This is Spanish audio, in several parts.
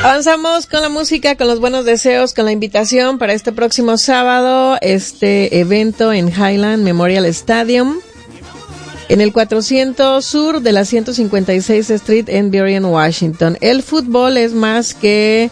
Avanzamos con la música, con los buenos deseos, con la invitación para este próximo sábado, este evento en Highland Memorial Stadium, en el 400 sur de la 156 Street en Burien, Washington. El fútbol es más que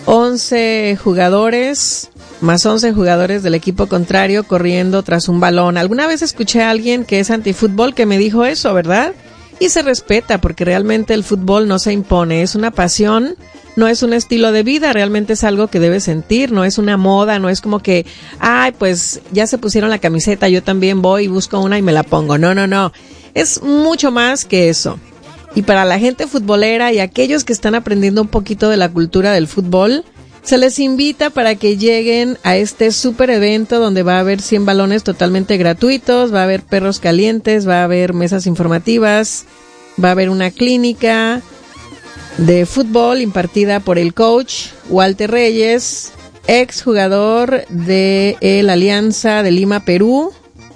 11 jugadores, más 11 jugadores del equipo contrario corriendo tras un balón. Alguna vez escuché a alguien que es antifútbol que me dijo eso, ¿verdad? Y se respeta porque realmente el fútbol no se impone, es una pasión. No es un estilo de vida, realmente es algo que debes sentir, no es una moda, no es como que, ay, pues ya se pusieron la camiseta, yo también voy y busco una y me la pongo. No, es mucho más que eso. Y para la gente futbolera y aquellos que están aprendiendo un poquito de la cultura del fútbol, se les invita para que lleguen a este súper evento donde va a haber 100 balones totalmente gratuitos, va a haber perros calientes, va a haber mesas informativas, va a haber una clínica de fútbol impartida por el coach Walter Reyes, ex jugador de la Alianza de Lima, Perú,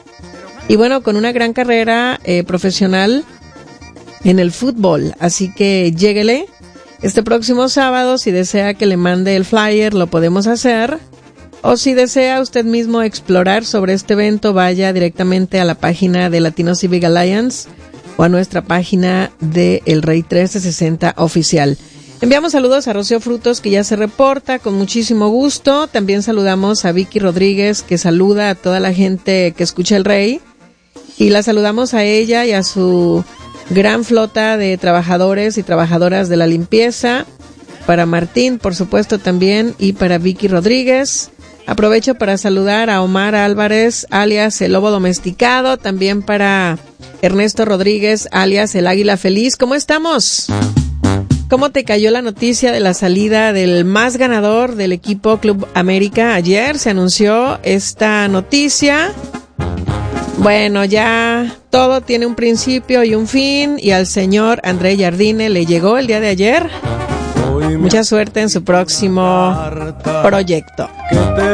y bueno, con una gran carrera profesional en el fútbol. Así que lléguele este próximo sábado. Si desea que le mande el flyer, lo podemos hacer, o si desea usted mismo explorar sobre este evento, vaya directamente a la página de Latino Civic Alliance o a nuestra página de El Rey 1360 oficial. Enviamos saludos a Rocío Frutos, que ya se reporta con muchísimo gusto. También saludamos a Vicky Rodríguez, que saluda a toda la gente que escucha El Rey. Y la saludamos a ella y a su gran flota de trabajadores y trabajadoras de la limpieza. Para Martín, por supuesto, también, y para Vicky Rodríguez. Aprovecho para saludar a Omar Álvarez, alias El Lobo Domesticado, también para Ernesto Rodríguez, alias El Águila Feliz. ¿Cómo estamos? ¿Cómo te cayó la noticia de la salida del más ganador del equipo Club América? Ayer se anunció esta noticia. Bueno, ya todo tiene un principio y un fin, y al señor André Jardine le llegó el día de ayer. Mucha suerte en su próximo proyecto.